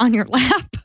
on your lap.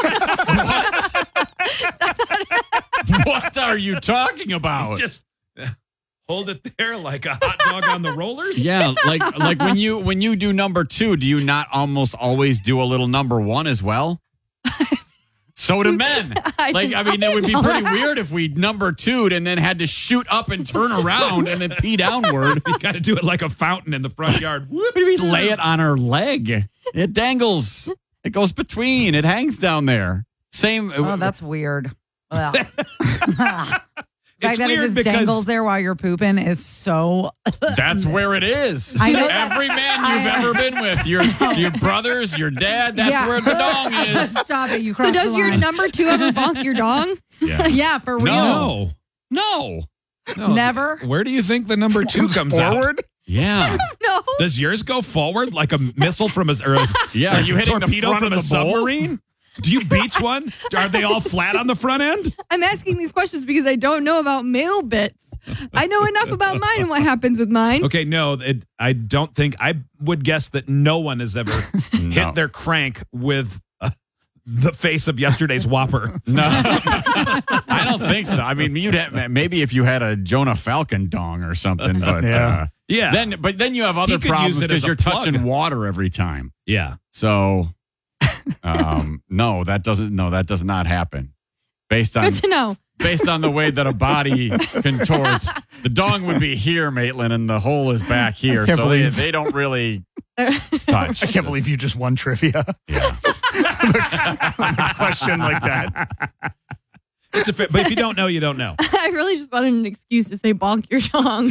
What are you talking about? Just hold it there like a hot dog on the rollers? Yeah, like when you do number 2, do you not almost always do a little number 1 as well? So do men. I mean, it would be pretty weird if we number 2'd and then had to shoot up and turn around and then pee downward. You got to do it like a fountain in the front yard. We lay it on our leg. It dangles. It goes between. It hangs down there. Same. Oh, that's weird. Well. It's that weird it just because dangles there while you're pooping is so. That's where it is. I know. Every man you've ever been with, your brothers, your dad, that's where the dong is. Stop it. You So does your number 2 ever bonk your dong? Yeah. Yeah, for real. No. Never. Where do you think the number 2 comes forward? out? Yeah. No. Does yours go forward like a missile from Yeah, are you hitting the torpedo front from of a the bowl? submarine? Do you beach one? Are they all flat on the front end? I'm asking these questions because I don't know about male bits. I know enough about mine and what happens with mine. Okay, no, I don't think. I would guess that no one has ever hit their crank with the face of yesterday's Whopper. No, I don't think so. I mean, maybe if you had a Jonah Falcon dong or something, but Yeah. Then you have other could problems use it as because a you're plug. touching water every time. Yeah. So, no, that does not happen. Based on Good to know. Based on the way that a body contorts, the dong would be here, Maitland, and the hole is back here. Can't So believe- they don't really touch. I can't believe you just won trivia. Yeah. A question like that. But if you don't know, you don't know. I really just wanted an excuse to say bonk your dong.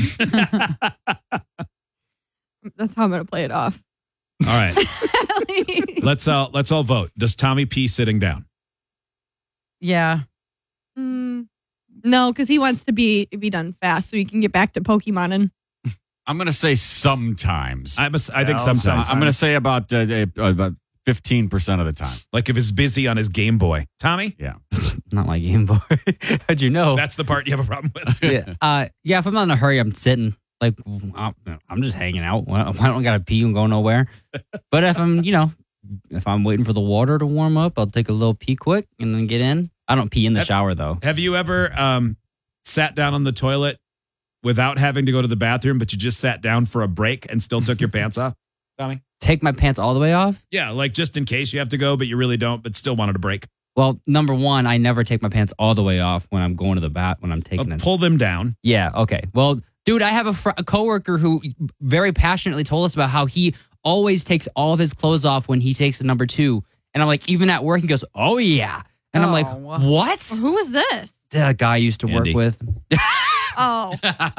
That's how I'm going to play it off. All right. Let's all vote. Does Tommy pee sitting down? Yeah. No, because he wants to be done fast so he can get back to Pokemonin. I'm going to say sometimes. I think sometimes. I'm going to say about 15% of the time. Like if he's busy on his Game Boy. Tommy? Yeah. Not my Game Boy. How'd you know? That's the part you have a problem with. Yeah. If I'm not in a hurry, I'm sitting. Like, I'm just hanging out. I don't got to pee and go nowhere. But if I'm waiting for the water to warm up, I'll take a little pee quick and then get in. I don't pee in the shower, though. Have you ever sat down on the toilet without having to go to the bathroom, but you just sat down for a break and still took your pants off, Tommy? Take my pants all the way off? Yeah, like just in case you have to go, but you really don't, but still wanted a break. Well, number one, I never take my pants all the way off when I'm going to the bath, when I'm taking it. Pull them down. Yeah, okay. Well, dude, I have a coworker who very passionately told us about how he always takes all of his clothes off when he takes the number 2. And I'm like, even at work, he goes, oh, yeah. And I'm like, what? Who was this? The guy I used to Andy. work with. Oh.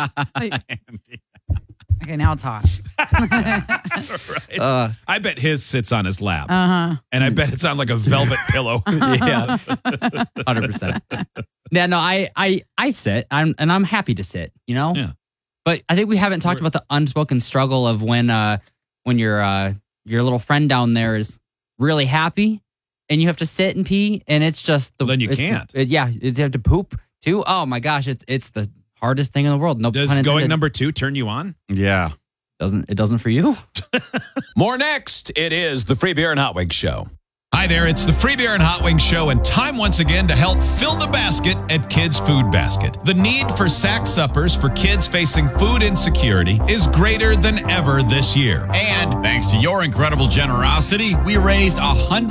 Okay, now it's hot. Right. I bet his sits on his lap. Uh-huh. And I bet it's on like a velvet pillow. Yeah. 100%. Yeah, no, I sit. I'm happy to sit, you know? Yeah. But I think we haven't talked about the unspoken struggle of when your little friend down there is really happy and you have to sit and pee and it's just Then you can't. You have to poop too. Oh my gosh, it's the hardest thing in the world. No Does pun intended. going number 2 turn you on? Yeah. It doesn't for you? More next. It is the Free Beer and Hot Wings Show. Hi there, it's the Free Beer and Hot Wings Show, and time once again to help fill the basket at Kids Food Basket. The need for sack suppers for kids facing food insecurity is greater than ever this year. And thanks to your incredible generosity, we raised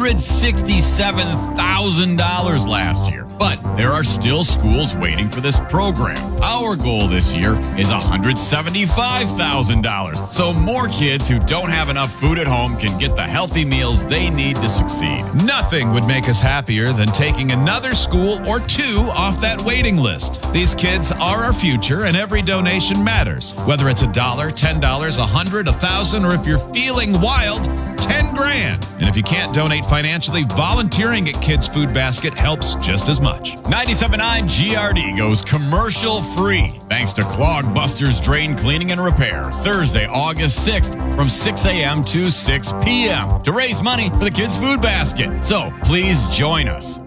$167,000 last year. But there are still schools waiting for this program. Our goal this year is $175,000. So more kids who don't have enough food at home can get the healthy meals they need to succeed. Nothing would make us happier than taking another school or 2 off that waiting list. These kids are our future, and every donation matters. Whether it's $1, $10, $100, $1,000, or if you're feeling wild, $10,000. And if you can't donate financially, volunteering at Kids Food Basket helps just as much. 97.9 GRD goes commercial free thanks to Clogbusters Drain Cleaning and Repair, Thursday, August 6th from 6 a.m. to 6 p.m. to raise money for the Kids Food Basket. So please join us.